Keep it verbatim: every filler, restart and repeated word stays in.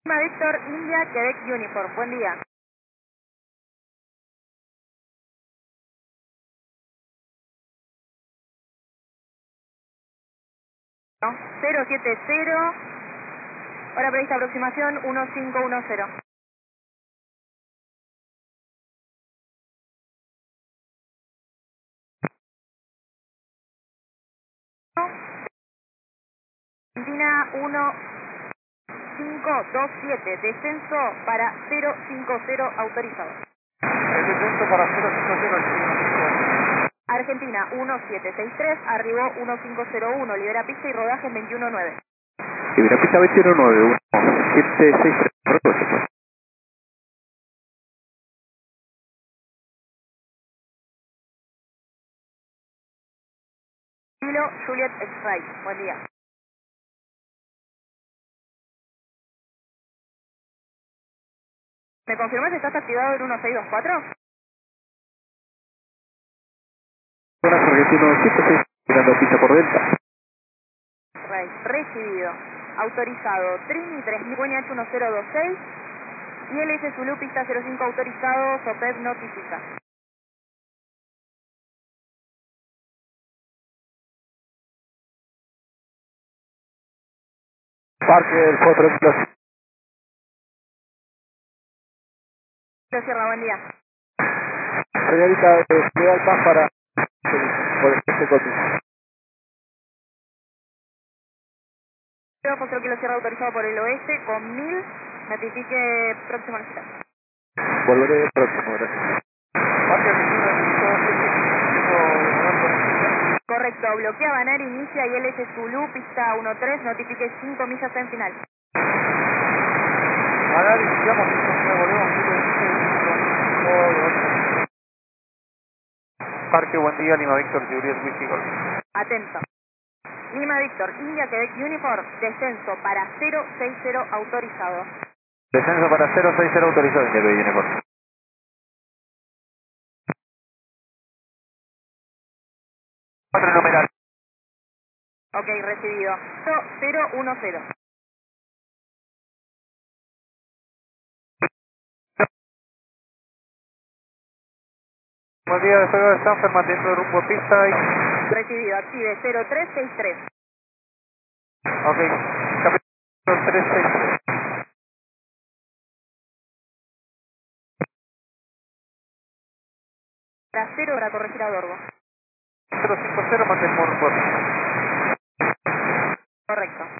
Lima Víctor, India, Quebec Uniform. Buen día. No, cero siete cero, hora prevista aproximación uno cinco uno cero. Argentina uno cinco dos siete, descenso para cero cinco cero autorizado. El descenso para cero cinco cero. Argentina uno siete seis tres, arribó uno cinco cero uno, libera pista y rodaje en veintiuno nueve. Libera pista veintiuno nueve, uno siete seis tres. Kilo Juliet X-Ray, buen día. ¿Me confirmas que estás activado en uno seis dos cuatro? Buenas, Argentino siete seis, mirando pista por delta. Ray, recibido. Autorizado. Trini tres mil, Buena H uno cero dos seis. Y L S Zulu, pista cero cinco autorizado, SOPEP notifica. Parker cuatro Plus. Lo cierra, buen día. Señorita, eh, le da el más para por este coche. Yo José que lo cierra autorizado por el oeste con mil. Notifique próximo a la cita. Volveré próximo, gracias. Parker, Correcto, bloquea Banar, inicia y L S Zulu, pista uno tres, notifique cinco millas en final. ahora iniciamos, volvemos. Parque, buen día, Lima Víctor, Juliet Whisky Golf. Atento. Lima Víctor, India, Quebec Uniform, descenso para cero seis cero autorizado. Descenso para cero seis cero autorizado, India Quebec Uniform. cuatro numeral. Ok, recibido. cero cero uno cero. Buen día, despegue de Stanford, manteniendo rumbo pista y... Recibido, active cero tres seis tres. Ok, capítulo tres seis tres. Para cero para corregir a Dorgo. cero cinco cero, mantenemos rumbo pista. Correcto.